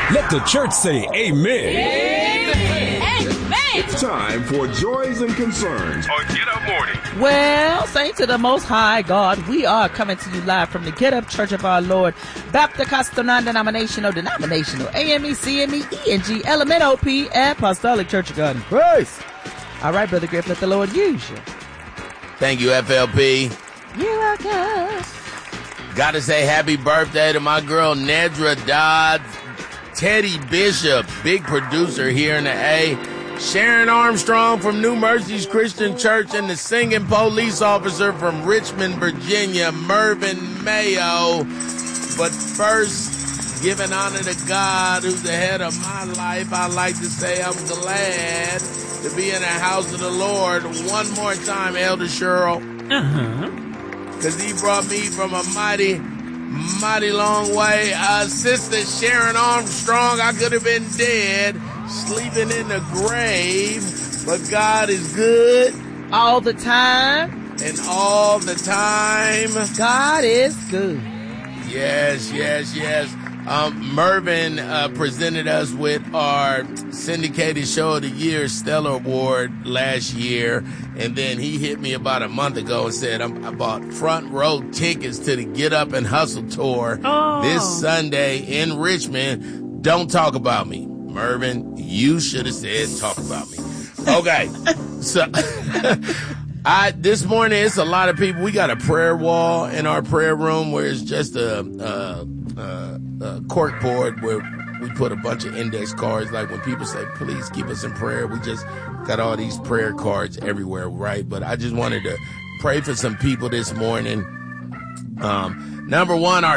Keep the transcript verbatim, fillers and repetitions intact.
Let the church say amen. Amen. Amen. It's time for Joys and Concerns on Get Up Morning. Well, saints of the Most High God, we are coming to you live from the Get Up Church of Our Lord, Baptist Non-Denominational, Denominational, A M E, C M E, E N G, L M N O P, Apostolic Church of God in Christ. All right, Brother Griff, let the Lord use you. Thank you, F L P. You're welcome. Gotta say happy birthday to my girl, Nedra Dodds. Teddy Bishop, big producer here in the A. Sharon Armstrong from New Mercies Christian Church, and the singing police officer from Richmond, Virginia, Mervyn Mayo. But first, giving honor to God, who's the head of my life, I like to say I'm glad to be in the house of the Lord one more time, Elder Cheryl. Uh-huh. Because he brought me from a mighty... mighty long way. Uh, Sister Sharon Armstrong, I could have been dead, sleeping in the grave, but God is good. All the time. And all the time. God is good. Yes, yes, yes. Um, Mervyn uh, presented us with our syndicated show of the year Stellar Award last year, and then he hit me about a month ago and said I'm, I bought front row tickets to the Get Up and Hustle tour oh. this Sunday in Richmond. Don't talk about me, Mervyn. You should have said talk about me. Okay, so I this morning it's a lot of people. We got a prayer wall in our prayer room where it's just a. a, a Uh, cork board where we put a bunch of index cards. Like when people say, please keep us in prayer, we just got all these prayer cards everywhere, right? But I just wanted to pray for some people this morning. Um, number one, our